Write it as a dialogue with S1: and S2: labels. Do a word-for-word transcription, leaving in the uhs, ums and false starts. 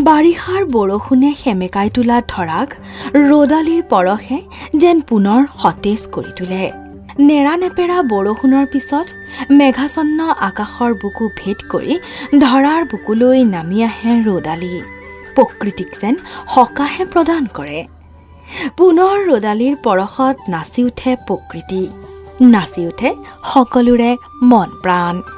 S1: বাৰিষাৰ বৰষুণে সেমেকাই তোলা ধৰাক ৰ'দালিৰ পৰশে যেন পুনৰ সতেজ কৰি তোলে। নেৰানেপেৰা বৰষুণৰ পিছত মেঘাছন্ন আকাশৰ বুকু ভেদ কৰি ধৰাৰ বুকুলৈ নামি আহে ৰ'দালি। প্ৰকৃতিক যেন সকাহে প্ৰদান কৰে। পুনৰ ৰ'দালিৰ পৰশত নাচি উঠে প্ৰকৃতি, নাচি উঠে সকলোৰে মন প্ৰাণ।